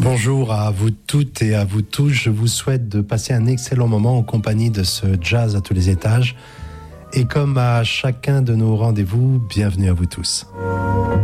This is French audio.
Bonjour à vous toutes et à vous tous. Je vous souhaite de passer un excellent moment en compagnie de ce jazz à tous les étages. Et comme à chacun de nos rendez-vous, bienvenue à vous tous.